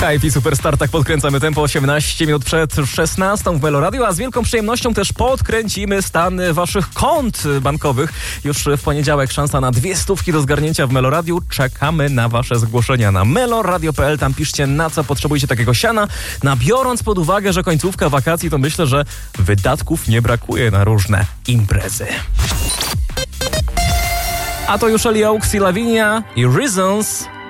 Hype i Superstar, tak podkręcamy tempo 18 minut przed 16 w Meloradio, a z wielką przyjemnością też podkręcimy stan waszych kont bankowych. Już w poniedziałek szansa na 200 do zgarnięcia w Meloradiu. Czekamy na wasze zgłoszenia na meloradio.pl. Tam piszcie, na co potrzebujecie takiego siana. Biorąc pod uwagę, że końcówka wakacji, to myślę, że wydatków nie brakuje na różne imprezy. A to już Eli Oaks i Lavinia i Reasons.